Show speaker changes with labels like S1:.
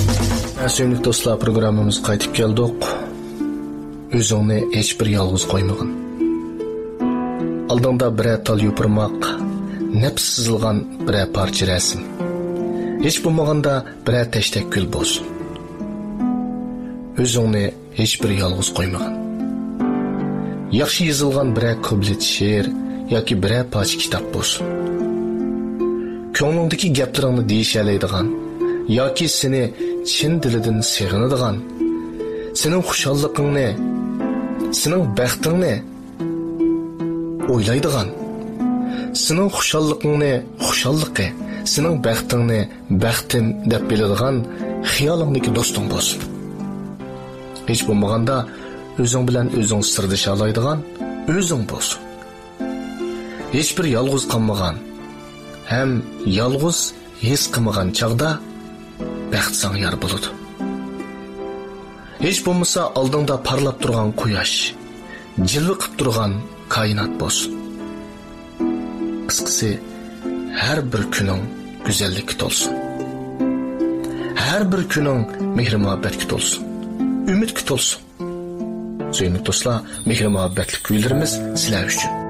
S1: Sevgili dostlar, programımız qaytib keldik. Özüңni hech bir yalğız qo'ymagin. Aldığında birə tal yupurmaq, nefs sızılğan birə parça rəsm. Heç bulmaganda birə təşəkkül bolsun. Özüңni hech bir yalğız qo'ymagin. Yaxşı yazılğan birə kublet şeir yoki birə parça kitap bolsun. Ko'nglingdagi gaplaringni deyishlaydigan yoki seni chin dilidan seg'inadigan, sening xushalligingni, sening baxtingni o'ylaydigan, sening xushalligingni xushalliqi, sening baxtingni baxtim deb biladigan xiyolingdagi do'sting bo'lsin. Hech bo'lmaganda o'zing bilan o'zing sirdasha oladigan o'zing bo'lsin. Hech bir yolg'iz qolmagan, ham yolg'iz his qilmagan chaqda baxt sana yar bo'ladi. Hech bo'lmasa oldingda parlab turgan quyosh, jilva qilib turgan koinot bo'lsin. Qisqasi, har bir kuning go'zallikka to'lsin. Har bir kuning mehr-muhabbatga to'lsin, umidga to'lsin. Sevgili dostlar, mehr-muhabbatli kuylarimiz sizlar uchun.